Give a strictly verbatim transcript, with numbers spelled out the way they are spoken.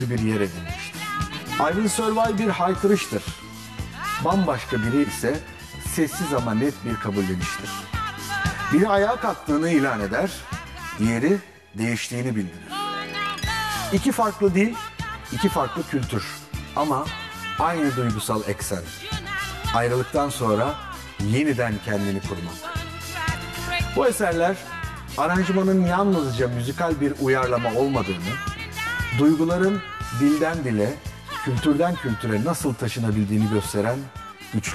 bir yer edinmiştir. Ivan Serval bir haykırıştır. Bambaşka biri ise sessiz ama net bir kabulleniştir. Biri ayağa kalktığını ilan eder, diğeri değiştiğini bildirir. İki farklı dil, iki farklı kültür ama aynı duygusal eksen. Ayrılıktan sonra yeniden kendini kurmak. Bu eserler aranjmanın yalnızca müzikal bir uyarlama olmadığını, duyguların dilden dile, kültürden kültüre nasıl taşınabildiğini gösteren